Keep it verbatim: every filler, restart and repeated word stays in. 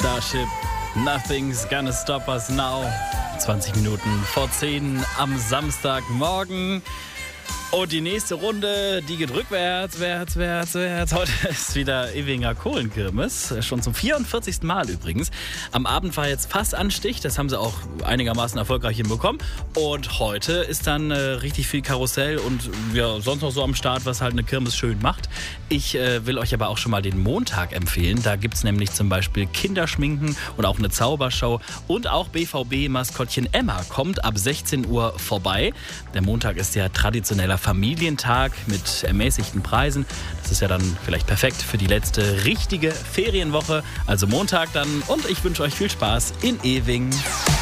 Starship, Nothing's Gonna Stop Us Now. zwanzig Minuten vor zehn am Samstagmorgen. Und die nächste Runde, die geht rückwärts, wärts, wärts, wärts. Heute ist wieder Ewinger Kohlenkirmes, schon zum vierundvierzigsten Mal übrigens. Am Abend war jetzt fast Anstich, das haben sie auch einigermaßen erfolgreich hinbekommen. Und heute ist dann äh, richtig viel Karussell und ja, sonst noch so am Start, was halt eine Kirmes schön macht. Ich äh, will euch aber auch schon mal den Montag empfehlen. Da gibt es nämlich zum Beispiel Kinderschminken und auch eine Zaubershow. Und auch B V B-Maskottchen Emma kommt ab sechzehn Uhr vorbei. Der Montag ist ja traditioneller Familientag mit ermäßigten Preisen. Das ist ja dann vielleicht perfekt für die letzte richtige Ferienwoche. Also Montag dann. Und ich wünsche euch viel Spaß in Ewing.